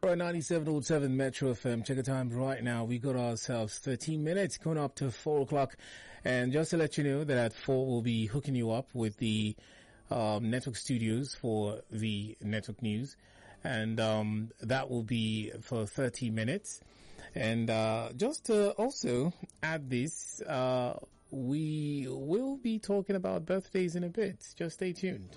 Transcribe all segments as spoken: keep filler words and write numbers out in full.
Right, ninety-seven point seven Metro F M. Check the time right now. We got ourselves thirteen minutes going up to four o'clock. And just to let you know that at four we'll be hooking you up with the um, network studios for the network news. And um, that will be for thirty minutes. And uh, just to also add this, uh, we will be talking about birthdays in a bit. Just stay tuned.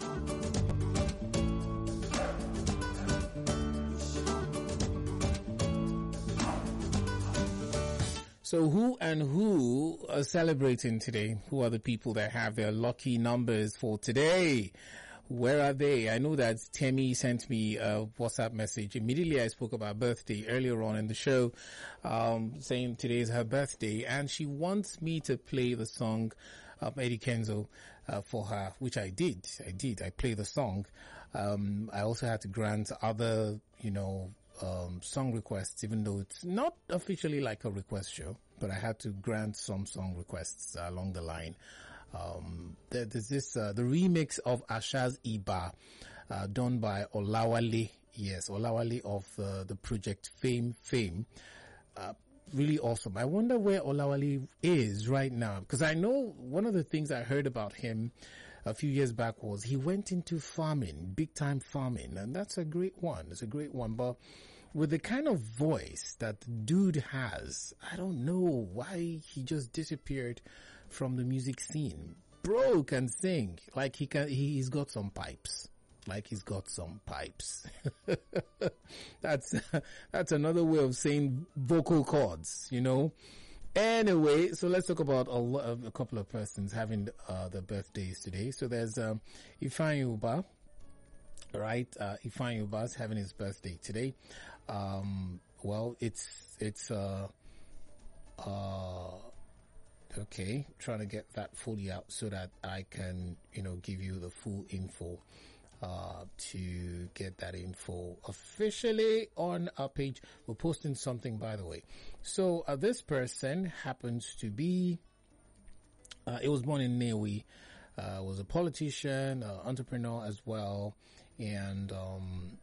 So who and who are celebrating today? Who are the people that have their lucky numbers for today? Where are they? I know that Temi sent me a WhatsApp message. Immediately I spoke about birthday earlier on in the show, um, saying today is her birthday, and she wants me to play the song of Eddie Kenzo uh, for her, which I did. I did. I played the song. Um, I also had to grant other, you know, Um, song requests, even though it's not officially like a request show, but I had to grant some song requests uh, along the line. Um, there, there's this, uh, the remix of Asha's Iba, uh, done by Olawale. Yes, Olawale of uh, the project Fame Fame. Uh, really awesome. I wonder where Olawale is right now, because I know one of the things I heard about him a few years back was he went into farming, big time farming, and that's a great one. It's a great one, but with the kind of voice that the dude has, I don't know why he just disappeared from the music scene. Bro can sing, like he can, he's got some pipes. Like he's got some pipes. that's, that's another way of saying vocal cords, you know. Anyway, so let's talk about a, lot of, a couple of persons having, uh, their birthdays today. So there's, um, Ifeanyi Uba, right? Uh, Ifeanyi Uba is having his birthday today. Um, well, it's, it's, uh, uh, okay, trying to get that fully out so that I can, you know, give you the full info. Uh, to get that info officially on our page. We're posting something, by the way. So, uh, this person happens to be, uh, it was born in Newi, uh, was a politician, uh, entrepreneur as well, and, um,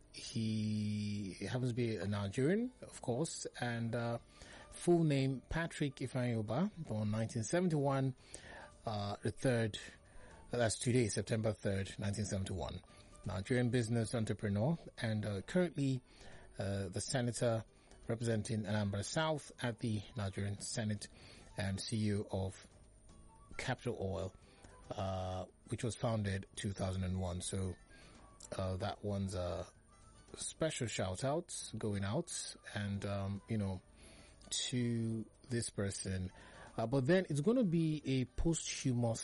he happens to be a Nigerian, of course, and, uh, full name Patrick Ifeanyi Uba, born nineteen seventy-one, uh, the third That's today, September third, nineteen seventy-one. Nigerian business entrepreneur and uh, currently uh, the senator representing Anambra South at the Nigerian Senate and C E O of Capital Oil, uh, which was founded two thousand one. So uh, that one's a special shout out going out and, um, you know, to this person. Uh, but then it's going to be a posthumous